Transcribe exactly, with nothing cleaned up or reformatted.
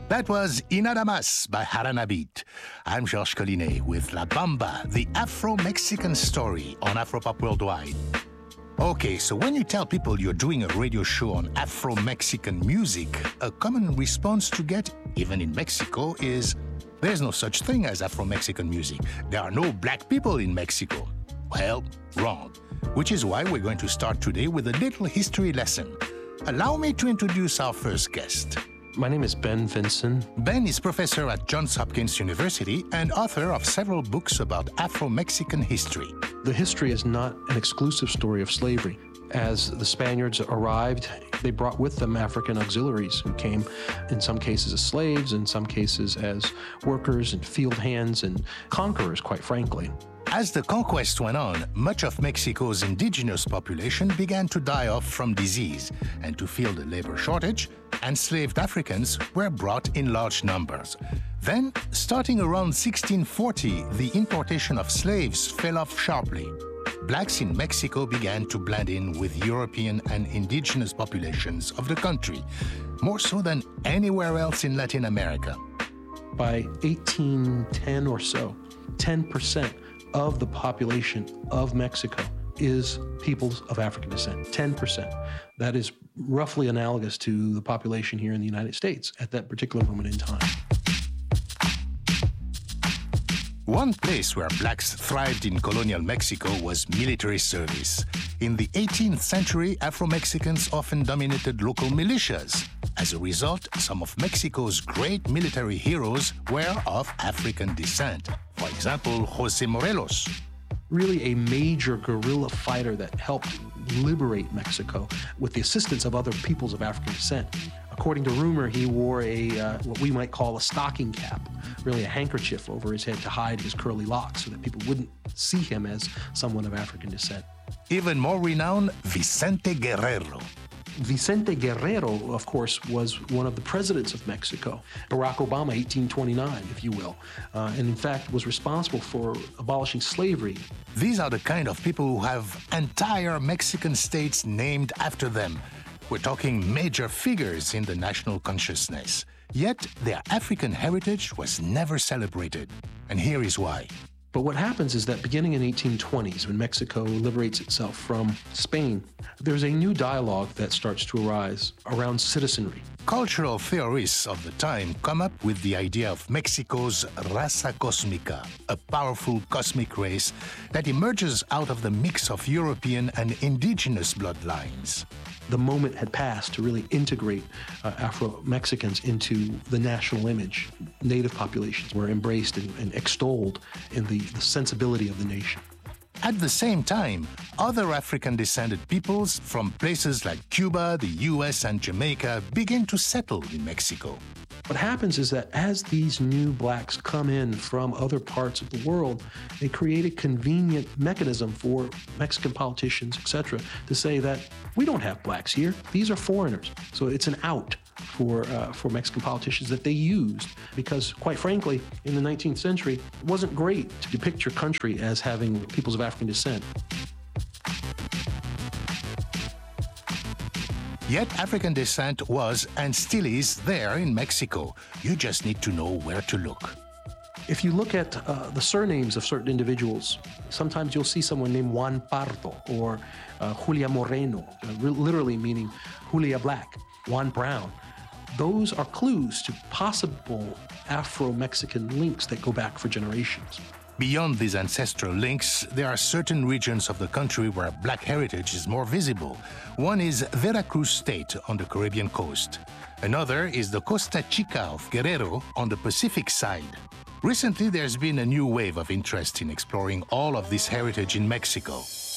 That was Inadamas by Haranabit. I'm Georges Collinet with La Bamba, the Afro-Mexican story on Afropop Worldwide. Okay, so when you tell people you're doing a radio show on Afro-Mexican music, a common response to get, even in Mexico, is there's no such thing as Afro-Mexican music. There are no black people in Mexico. Well, wrong. Which is why we're going to start today with a little history lesson. Allow me to introduce our first guest. My name is Ben Vinson. Ben is professor at Johns Hopkins University and author of several books about Afro-Mexican history. The history is not an exclusive story of slavery. As the Spaniards arrived, they brought with them African auxiliaries who came in some cases as slaves, in some cases as workers and field hands and conquerors, quite frankly. As the conquest went on, much of Mexico's indigenous population began to die off from disease, and to fill the labor shortage, enslaved Africans were brought in large numbers. Then, starting around sixteen forty, the importation of slaves fell off sharply. Blacks in Mexico began to blend in with European and indigenous populations of the country, more so than anywhere else in Latin America. By eighteen ten or so, ten percent of the population of Mexico is peoples of African descent, ten percent. That is roughly analogous to the population here in the United States at that particular moment in time. One place where blacks thrived in colonial Mexico was military service. In the eighteenth century, Afro-Mexicans often dominated local militias. As a result, some of Mexico's great military heroes were of African descent. For example, José Morelos. Really a major guerrilla fighter that helped liberate Mexico with the assistance of other peoples of African descent. According to rumor, he wore a uh, what we might call a stocking cap, really a handkerchief over his head to hide his curly locks so that people wouldn't see him as someone of African descent. Even more renowned, Vicente Guerrero. Vicente Guerrero, of course, was one of the presidents of Mexico. Barack Obama, eighteen twenty-nine, if you will, uh, and in fact was responsible for abolishing slavery. These are the kind of people who have entire Mexican states named after them. We're talking major figures in the national consciousness. Yet their African heritage was never celebrated. And here is why. But what happens is that beginning in eighteen twenties, when Mexico liberates itself from Spain, there's a new dialogue that starts to arise around citizenry. Cultural theorists of the time come up with the idea of Mexico's raza cósmica, a powerful cosmic race that emerges out of the mix of European and indigenous bloodlines. The moment had passed to really integrate uh, Afro-Mexicans into the national image. Native populations were embraced and, and extolled in the, the sensibility of the nation. At the same time, other African-descended peoples from places like Cuba, the U S, and Jamaica begin to settle in Mexico. What happens is that as these new blacks come in from other parts of the world, they create a convenient mechanism for Mexican politicians, et cetera, to say that we don't have blacks here. These are foreigners. So it's an out for, uh, for Mexican politicians that they used because, quite frankly, in the nineteenth century, it wasn't great to depict your country as having peoples of African descent. Yet African descent was and still is there in Mexico. You just need to know where to look. If you look at uh, the surnames of certain individuals, sometimes you'll see someone named Juan Pardo or uh, Julia Moreno, uh, literally meaning Julia Black, Juan Brown. Those are clues to possible Afro-Mexican links that go back for generations. Beyond these ancestral links, there are certain regions of the country where black heritage is more visible. One is Veracruz State on the Caribbean coast. Another is the Costa Chica of Guerrero on the Pacific side. Recently, there's been a new wave of interest in exploring all of this heritage in Mexico.